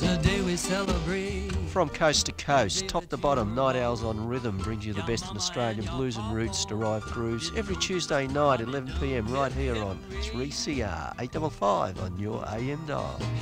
the day we celebrate. From coast to coast, top to bottom, Night Owls on Rhythm brings you the best in Australian blues and roots derived grooves every Tuesday night, 11 p.m, right here on 3CR 855 on your AM dial.